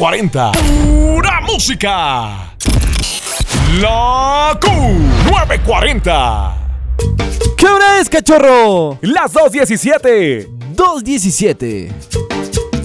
940. Pura música. La Q940. ¿Qué hora es, cachorro? Las 2:17. 2:17.